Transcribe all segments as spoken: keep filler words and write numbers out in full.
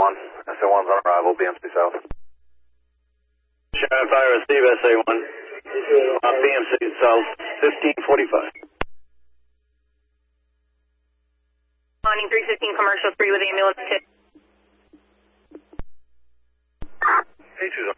one. S A one's on arrival, B M C South. Sheriff, I receive S A one. Uh, B M C South, fifteen forty-five. Morning, three fifteen commercial three with ambulance tip. Hey, Susan.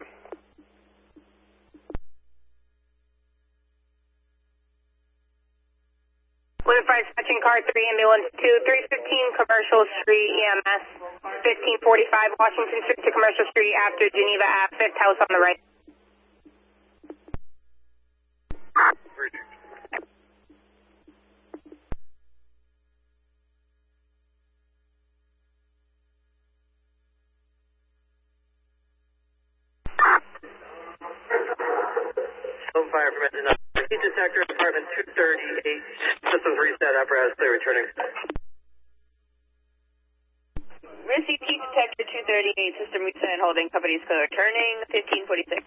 With a fire dispatching car three ambulance two, three fifteen commercial street E M S, fifteen forty-five Washington Street to commercial street after Geneva Ave, fifth house on the right. Home fire permitted. Heat detector, apartment two thirty-eight. Systems reset, apparatus clear, returning. Receive heat detector two thirty-eight, system reset, holding, company's clear, returning, fifteen forty-six.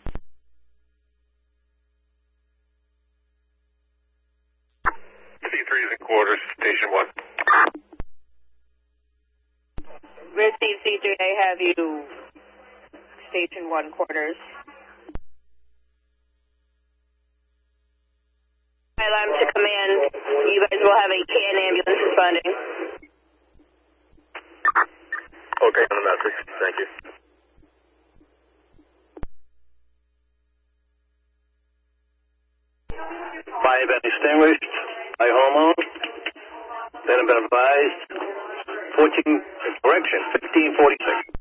C three is in quarters, station one. Receive C three, I have you, station one quarters. Alarm to command, you guys will have a K N ambulance responding. Okay, on the message. Thank you. Fire been extinguished. By homeowner. Then have been advised. fourteen, correction, fifteen forty-six.